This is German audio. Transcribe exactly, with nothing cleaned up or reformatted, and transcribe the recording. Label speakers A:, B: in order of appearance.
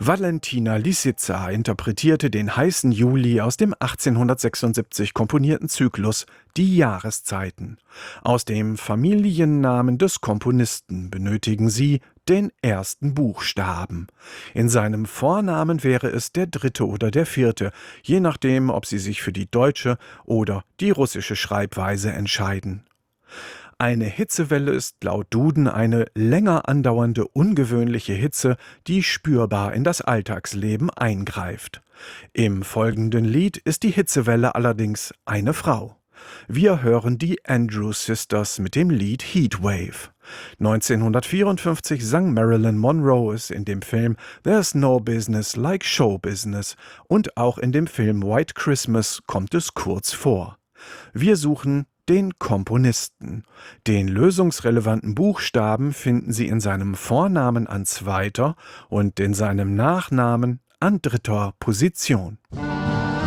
A: Valentina Lisitsa interpretierte den heißen Juli aus dem achtzehnhundertsechsundsiebzig komponierten Zyklus Die Jahreszeiten. Aus dem Familiennamen des Komponisten benötigen sie den ersten Buchstaben. In seinem Vornamen wäre es der dritte oder der vierte, je nachdem, ob sie sich für die deutsche oder die russische Schreibweise entscheiden. Eine Hitzewelle ist laut Duden eine länger andauernde, ungewöhnliche Hitze, die spürbar in das Alltagsleben eingreift. Im folgenden Lied ist die Hitzewelle allerdings eine Frau. Wir hören die Andrews Sisters mit dem Lied Heatwave. neunzehnhundertvierundfünfzig sang Marilyn Monroe es in dem Film There's No Business Like Show Business und auch in dem Film White Christmas kommt es kurz vor. Wir suchen den Komponisten. Den lösungsrelevanten Buchstaben finden Sie in seinem Vornamen an zweiter und in seinem Nachnamen an dritter Position.